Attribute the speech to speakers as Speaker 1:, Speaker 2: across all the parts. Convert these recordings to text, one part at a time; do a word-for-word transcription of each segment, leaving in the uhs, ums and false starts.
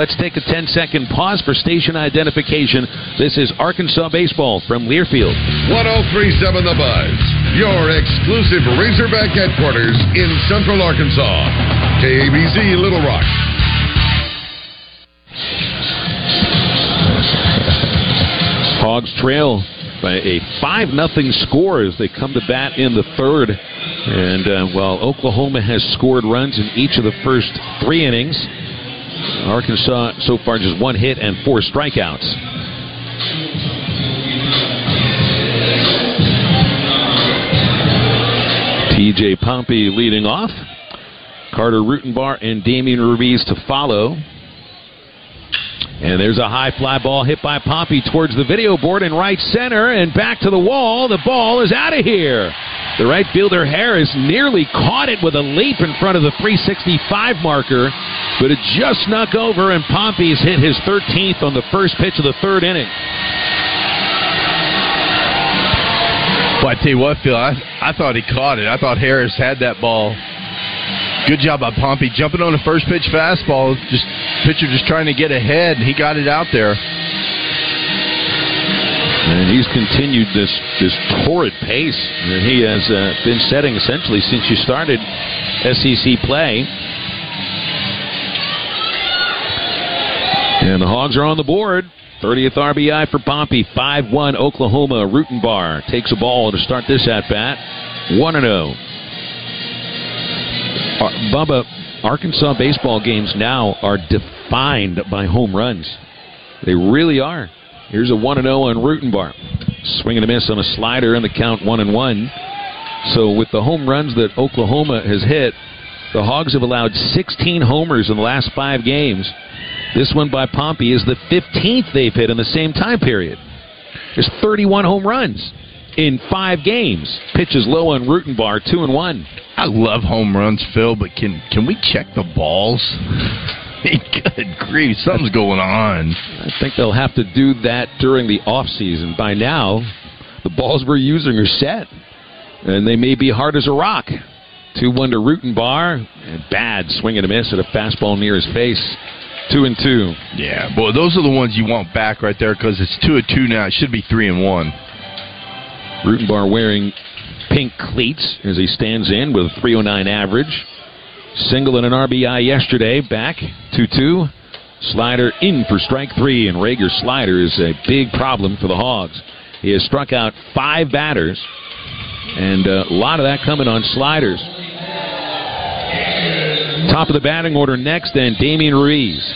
Speaker 1: Let's take a ten-second pause for station identification. This is Arkansas Baseball from Learfield.
Speaker 2: one oh three point seven The Buzz, your exclusive Razorback headquarters in Central Arkansas. K A B C Little Rock.
Speaker 1: Hogs trail by a five nothing score as they come to bat in the third. And uh, while Oklahoma has scored runs in each of the first three innings, Arkansas so far just one hit and four strikeouts. T J Pompey leading off. Carter Rutenbar and Damian Ruiz to follow. And there's a high fly ball hit by Pompey towards the video board in right center and back to the wall. The ball is out of here. The right fielder Harris nearly caught it with a leap in front of the three sixty-five marker, but it just snuck over, and Pompey's hit his thirteenth on the first pitch of the third inning.
Speaker 3: Well, I tell you what, Phil, I, I thought he caught it. I thought Harris had that ball. Good job by Pompey jumping on the first pitch fastball. Just pitcher just trying to get ahead. He got it out there.
Speaker 1: And he's continued this, this torrid pace that he has uh, been setting essentially since you started S E C play. And the Hogs are on the board. thirtieth R B I for Pompey. five one Oklahoma. Rutenbar takes a ball to start this at-bat. one and oh. Uh, Bubba, Arkansas baseball games now are defined by home runs. They really are. Here's a one and oh on Rutenbar. Swing and a miss on a slider and the count one and one. So with the home runs that Oklahoma has hit, the Hogs have allowed sixteen homers in the last five games. This one by Pompey is the fifteenth they've hit in the same time period. There's thirty-one home runs in five games. Pitches low on Rutenbar, two and one.
Speaker 3: I love home runs, Phil, but can can we check the balls? Good grief, something's going on.
Speaker 1: I think they'll have to do that during the off season. By now, the balls we're using are set, and they may be hard as a rock. two one to Rutenbar, and bad swing and a miss at a fastball near his face. Two and two.
Speaker 3: Yeah, boy, those are the ones you want back right there because it's two and two now. It should be three and one.
Speaker 1: Rutenbar wearing pink cleats as he stands in with a three oh nine average. Single and an R B I yesterday. Back two two. Slider in for strike three, and Rager's slider is a big problem for the Hogs. He has struck out five batters, and a lot of that coming on sliders. Top of the batting order next, and Damian Ruiz.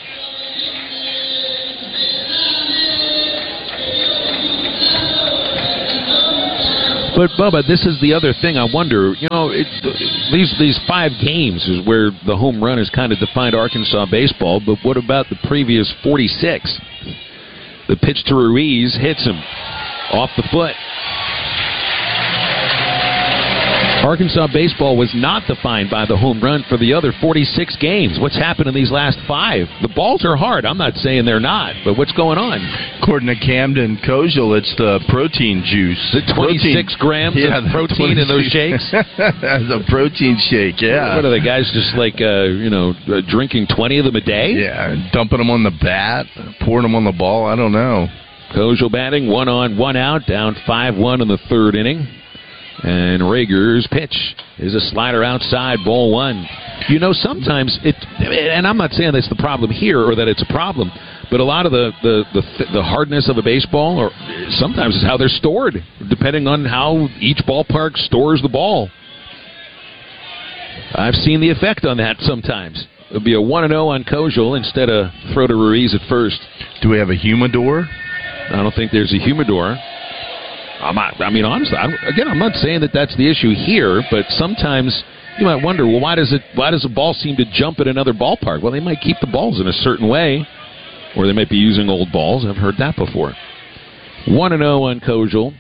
Speaker 1: But, Bubba, this is the other thing I wonder. You know, it, these these five games is where the home run has kind of defined Arkansas baseball, but what about the previous forty-six? The pitch to Ruiz hits him off the foot. Arkansas baseball was not defined by the home run for the other forty-six games. What's happened in these last five? The balls are hard. I'm not saying they're not, but what's going on?
Speaker 3: According to Camden Kozel, it's the protein juice.
Speaker 1: The twenty-six protein. grams yeah, of protein in those shakes?
Speaker 3: That's a protein shake, yeah.
Speaker 1: What are the guys just like, uh, you know, uh, drinking twenty of them a day?
Speaker 3: Yeah, dumping them on the bat, pouring them on the ball. I don't know.
Speaker 1: Kozel batting, one on, one out, down five one in the third inning. And Rager's pitch is a slider outside, ball one. You know, sometimes it, and I'm not saying that's the problem here or that it's a problem, but a lot of the the the, the hardness of a baseball, or sometimes is how they're stored, depending on how each ballpark stores the ball. I've seen the effect on that sometimes. It'll be a one and oh on Kozel instead of throw to Ruiz at first.
Speaker 3: Do we have a humidor?
Speaker 1: I don't think there's a humidor. I'm not, I mean, honestly, I again, I'm not saying that that's the issue here, but sometimes you might wonder, well, why does it? Why does a ball seem to jump at another ballpark? Well, they might keep the balls in a certain way, or they might be using old balls. I've heard that before. one and oh on Kozel.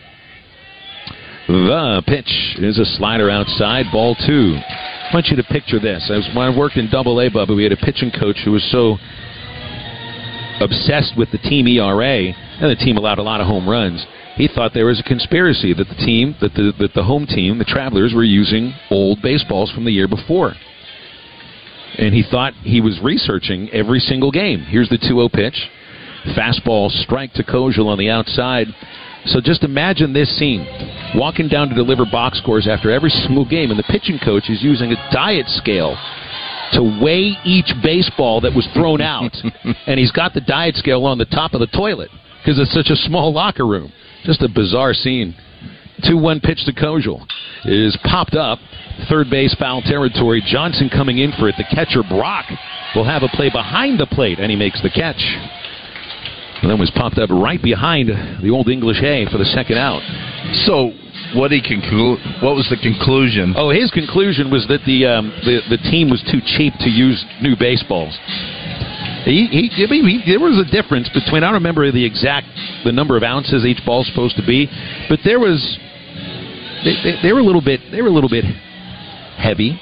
Speaker 1: The pitch is a slider outside, ball two. I want you to picture this. As when I worked in Double A, Bubba, we had a pitching coach who was so obsessed with the team E R A, and the team allowed a lot of home runs. He thought there was a conspiracy that the team, that the that the home team, the Travelers, were using old baseballs from the year before. And he thought he was researching every single game. Here's the two oh pitch. Fastball strike to Kojal on the outside. So just imagine this scene. Walking down to deliver box scores after every single game, and the pitching coach is using a diet scale to weigh each baseball that was thrown out. And he's got the diet scale on the top of the toilet because it's such a small locker room. Just a bizarre scene. two one pitch to Kojal is popped up. Third base, foul territory. Johnson coming in for it. The catcher, Brock, will have a play behind the plate, and he makes the catch. And then was popped up right behind the Old English A for the second out.
Speaker 3: So, what he conclu- What was the conclusion?
Speaker 1: Oh, his conclusion was that the um, the, the team was too cheap to use new baseballs. He, he, I mean, he, there was a difference between, I don't remember the exact, the number of ounces each ball's supposed to be, but there was, they, they, they were a little bit, they were a little bit heavy.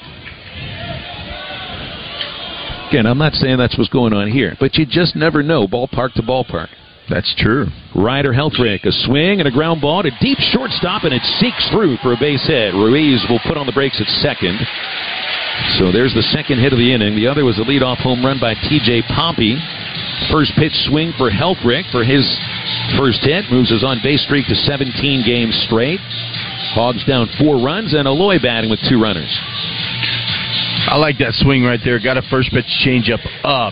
Speaker 1: Again, I'm not saying that's what's going on here, but you just never know, ballpark to ballpark.
Speaker 3: That's true.
Speaker 1: Ryder Helfrich, a swing and a ground ball to deep shortstop, and it seeks through for a base hit. Ruiz will put on the brakes at second. So there's the second hit of the inning. The other was a leadoff home run by T J Pompey. First pitch swing for Helfrich for his first hit. Moves his on-base streak to seventeen games straight. Hogs down four runs, and Aloy batting with two runners.
Speaker 3: I like that swing right there. Got a first pitch changeup up.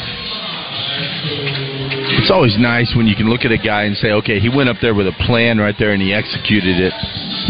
Speaker 3: It's always nice when you can look at a guy and say, okay, he went up there with a plan right there and he executed it.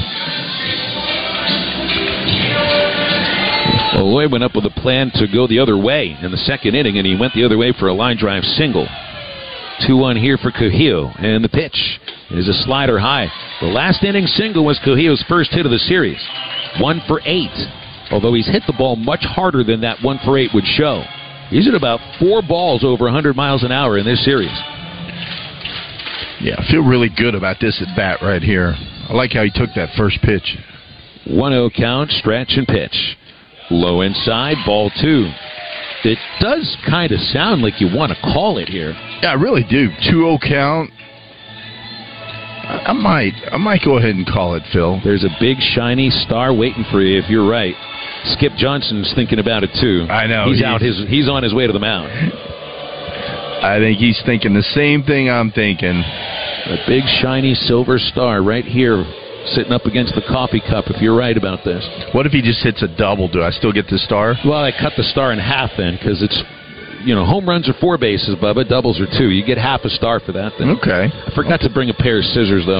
Speaker 1: Aloy went up with a plan to go the other way in the second inning, and he went the other way for a line drive single. two one here for Cahillo, and the pitch is a slider high. The last inning single was Cahillo's first hit of the series. One for eight, although he's hit the ball much harder than that one for eight would show. He's at about four balls over one hundred miles an hour in this series.
Speaker 3: Yeah, I feel really good about this at bat right here. I like how he took that first pitch.
Speaker 1: one oh count, stretch and pitch. Low inside, ball two. It does kind of sound like you want to call it here.
Speaker 3: Yeah, I really do. two oh count. I, I might I might go ahead and call it, Phil.
Speaker 1: There's a big, shiny star waiting for you if you're right. Skip Johnson's thinking about it, too.
Speaker 3: I know.
Speaker 1: He's,
Speaker 3: he's
Speaker 1: out. His, he's on his way to the mound.
Speaker 3: I think he's thinking the same thing I'm thinking.
Speaker 1: A big, shiny silver star right here sitting up against the coffee cup, if you're right about this.
Speaker 3: What if he just hits a double? Do I still get the star?
Speaker 1: Well, I cut the star in half then, because it's, you know, home runs are four bases, Bubba. Doubles are two. You get half a star for that then.
Speaker 3: Okay.
Speaker 1: I forgot to bring a pair of scissors, though.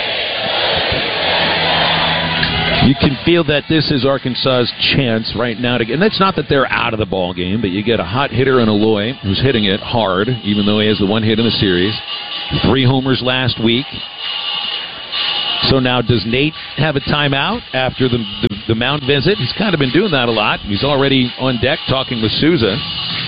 Speaker 1: You can feel that this is Arkansas's chance right now to get, and that's not that they're out of the ball game, but you get a hot hitter in Aloy who's hitting it hard, even though he has the one hit in the series. Three homers last week. So now, does Nate have a timeout after the, the, the mound visit? He's kind of been doing that a lot. He's already on deck talking with Souza.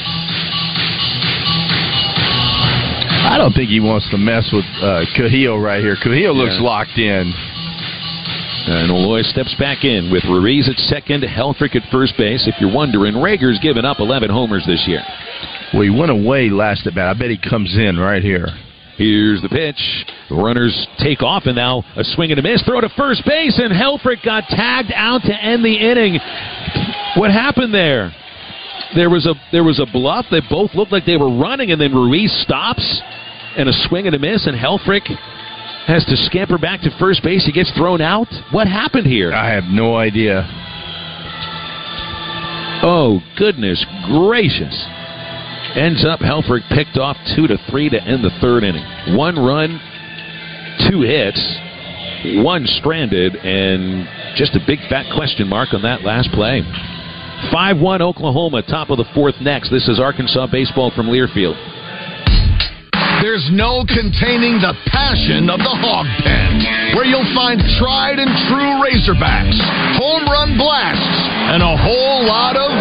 Speaker 3: I don't think he wants to mess with uh, Cahillo right here. Cahillo looks yeah. locked in.
Speaker 1: And Aloy steps back in with Ruiz at second, Helfrich at first base. If you're wondering, Rager's given up eleven homers this year.
Speaker 3: Well, he went away last at bat. I bet he comes in right here.
Speaker 1: Here's the pitch. The runners take off, and now a swing and a miss. Throw to first base, and Helfrich got tagged out to end the inning. What happened there? There was a there was a bluff. They both looked like they were running, and then Ruiz stops, and a swing and a miss, and Helfrich has to scamper back to first base. He gets thrown out. What happened here?
Speaker 3: I have no idea.
Speaker 1: Oh, goodness gracious. Ends up Helfrich picked off two to three to end the third inning. One run, two hits, one stranded, and just a big fat question mark on that last play. five one Oklahoma, top of the fourth next. This is Arkansas baseball from Learfield.
Speaker 4: There's no containing the passion of the Hog Pen, where you'll find tried and true Razorbacks, home run blasts, and a whole lot of...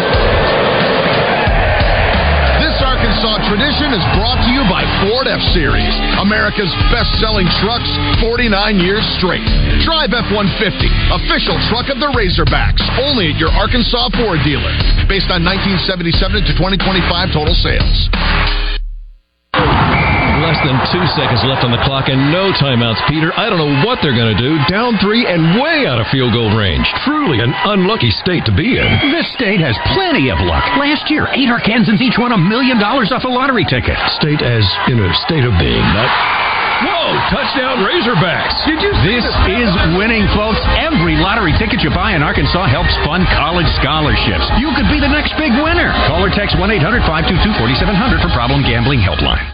Speaker 4: This Arkansas tradition is brought to you by Ford F-Series, America's best-selling trucks forty-nine years straight. Drive F one fifty, official truck of the Razorbacks, only at your Arkansas Ford dealer. Based on nineteen seventy-seven to twenty twenty-five total sales.
Speaker 5: Less than two seconds left on the clock and no timeouts, Peter. I don't know what they're going to do. Down three and way out of field goal range. Truly an unlucky state to be in.
Speaker 6: This state has plenty of luck. Last year, eight Arkansans each won a million dollars off a lottery ticket.
Speaker 5: State as in a state of being, not... Whoa, touchdown Razorbacks. Did you
Speaker 6: This is winning, folks. Every lottery ticket you buy in Arkansas helps fund college scholarships. You could be the next big winner. Call or text one eight hundred five two two four seven zero zero for Problem Gambling Helpline.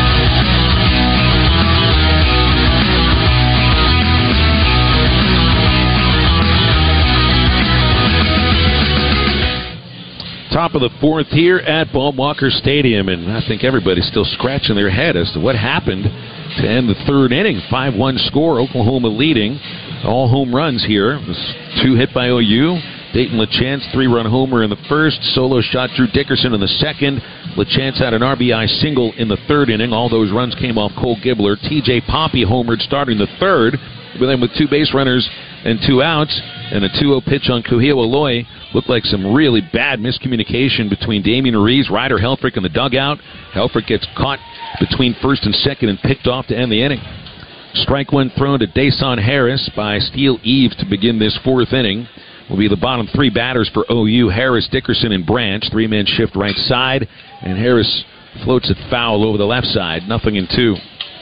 Speaker 1: Top of the fourth here at Bob Walker Stadium, and I think everybody's still scratching their head as to what happened to end the third inning. five one score, Oklahoma leading. All home runs here. Two hit by O U. Dayton LaChance, three-run homer in the first. Solo shot Drew Dickerson in the second. LaChance had an R B I single in the third inning. All those runs came off Cole Gibbler. T J Poppy homered starting the third. But then with two base runners and two outs and a two oh pitch on Kuhio Aloy, looked like some really bad miscommunication between Damian Ruiz, Ryder Helfrich in the dugout. Helfrich gets caught between first and second and picked off to end the inning. Strike one thrown to Dason Harris by Steele Eve to begin this fourth inning. Will be the bottom three batters for O U, Harris, Dickerson, and Branch. Three-man shift right side, and Harris floats it foul over the left side. Nothing in two.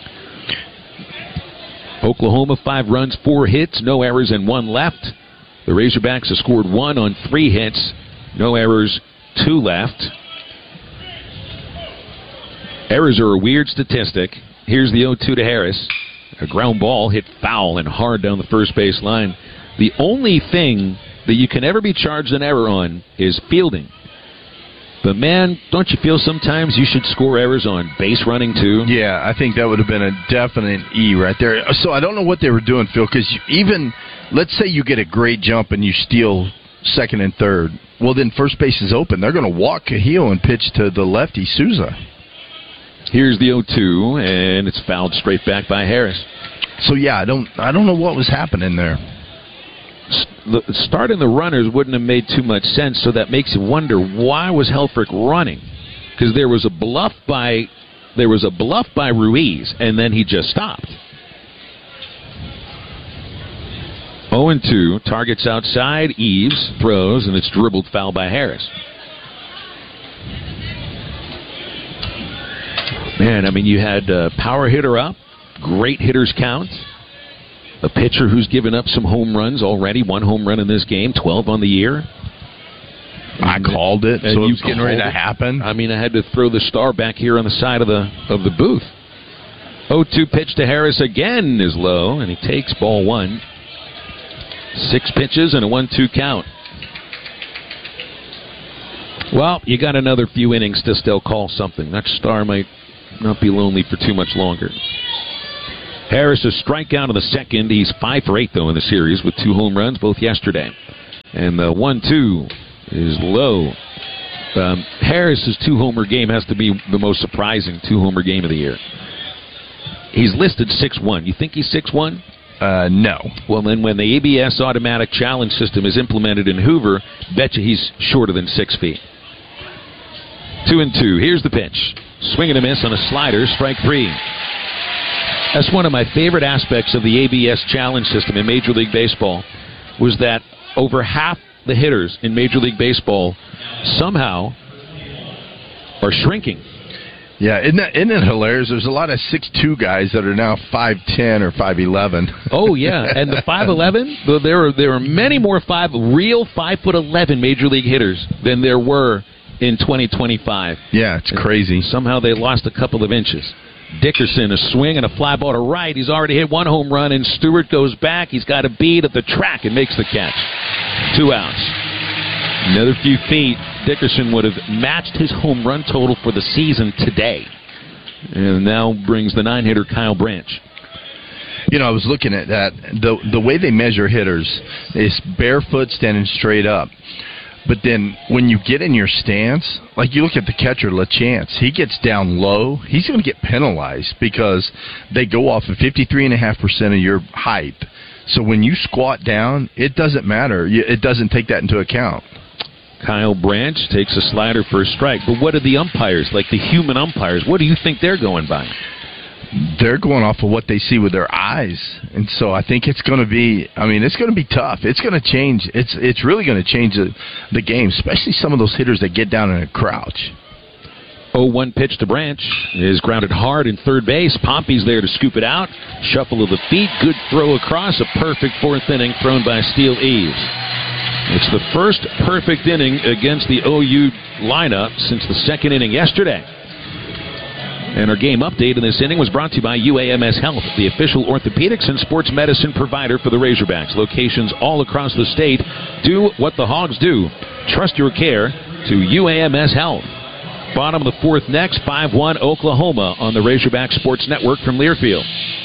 Speaker 1: Oklahoma, five runs, four hits, no errors, and one left. The Razorbacks have scored one on three hits, no errors, two left. Errors are a weird statistic. Here's the oh two to Harris. A ground ball hit foul and hard down the first base line. The only thing that you can ever be charged an error on is fielding. But, man, don't you feel sometimes you should score errors on base running, too?
Speaker 3: Yeah, I think that would have been a definite E right there. So I don't know what they were doing, Phil, because even, let's say you get a great jump and you steal second and third. Well, then first base is open. They're going to walk Cahill and pitch to the lefty, Souza.
Speaker 1: Here's the oh two, and it's fouled straight back by Harris.
Speaker 3: So, yeah, I don't I don't know what was happening there.
Speaker 1: The starting the runners wouldn't have made too much sense, so that makes you wonder, why was Helfrich running? Because there was a bluff by there was a bluff by Ruiz, and then he just stopped. oh and two, targets outside, Eves throws, and it's dribbled foul by Harris. Man, I mean, you had a power hitter up, great hitters count. A pitcher who's given up some home runs already. One home run in this game, twelve on the year.
Speaker 3: I
Speaker 1: and,
Speaker 3: called it,
Speaker 1: and
Speaker 3: so
Speaker 1: you
Speaker 3: it was getting ready to
Speaker 1: it.
Speaker 3: happen.
Speaker 1: I mean, I had to throw the star back here on the side of the of the booth. oh two pitch to Harris again is low, and he takes ball one. Six pitches and a one two count. Well, you got another few innings to still call something. That star might not be lonely for too much longer. Harris a strikeout in the second. He's five for eight, though, in the series with two home runs, both yesterday. And the one two is low. Um, Harris's two-homer game has to be the most surprising two-homer game of the year. He's listed six one. You think he's six one?
Speaker 3: Uh, no.
Speaker 1: Well, then when the A B S automatic challenge system is implemented in Hoover, betcha he's shorter than six feet. Two and two. Here's the pitch. Swing and a miss on a slider, strike three. That's one of my favorite aspects of the A B S challenge system in Major League Baseball, was that over half the hitters in Major League Baseball somehow are shrinking.
Speaker 3: Yeah, isn't that, isn't it hilarious? There's a lot of six two guys that are now five ten or five eleven.
Speaker 1: Oh, yeah, and the five eleven, there are, there are many more five real five foot eleven Major League hitters than there were in twenty twenty-five.
Speaker 3: Yeah, it's crazy.
Speaker 1: And somehow they lost a couple of inches. Dickerson, a swing and a fly ball to right. He's already hit one home run, and Stewart goes back. He's got a bead at the track and makes the catch. Two outs. Another few feet. Dickerson would have matched his home run total for the season today. And now brings the nine-hitter Kyle Branch.
Speaker 3: You know, I was looking at that. The, the way they measure hitters is barefoot standing straight up. But then when you get in your stance, like you look at the catcher, LaChance, he gets down low. He's going to get penalized because they go off of fifty-three point five percent of your height. So when you squat down, it doesn't matter. It doesn't take that into account.
Speaker 1: Kyle Branch takes a slider for a strike. But what are the umpires, like the human umpires, what do you think they're going by?
Speaker 3: they're going off of what they see with their eyes. And so I think it's going to be, I mean, it's going to be tough. It's going to change. It's it's really going to change the, the game, especially some of those hitters that get down in a crouch.
Speaker 1: oh one pitch to Branch is grounded hard in third base. Pompey's there to scoop it out. Shuffle of the feet. Good throw across. A perfect fourth inning thrown by Steele Eves. It's the first perfect inning against the O U lineup since the second inning yesterday. And our game update in this inning was brought to you by U A M S Health, the official orthopedics and sports medicine provider for the Razorbacks. Locations all across the state. Do what the Hogs do. Trust your care to U A M S Health. Bottom of the fourth next, five one Oklahoma on the Razorback Sports Network from Learfield.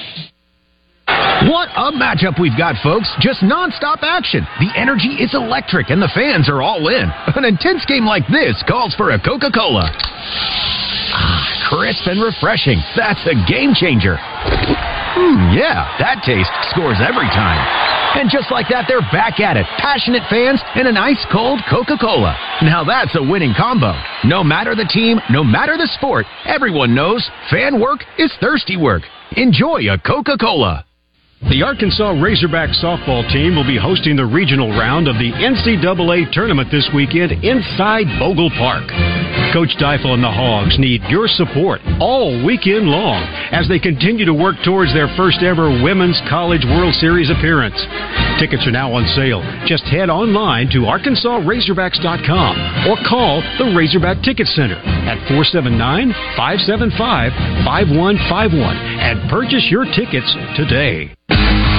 Speaker 6: What a matchup we've got, folks. Just nonstop action. The energy is electric, and the fans are all in. An intense game like this calls for a Coca-Cola. Ah, crisp and refreshing. That's a game changer. Hmm, yeah, that taste scores every time. And just like that, they're back at it. Passionate fans and an ice-cold Coca-Cola. Now that's a winning combo. No matter the team, no matter the sport, everyone knows fan work is thirsty work. Enjoy a Coca-Cola.
Speaker 7: The Arkansas Razorback softball team will be hosting the regional round of the N C double A tournament this weekend inside Bogle Park. Coach Deifel and the Hogs need your support all weekend long as they continue to work towards their first ever Women's College World Series appearance. Tickets are now on sale. Just head online to arkansas razorbacks dot com or call the Razorback Ticket Center at four seven nine, five seven five, five one five one and purchase your tickets today.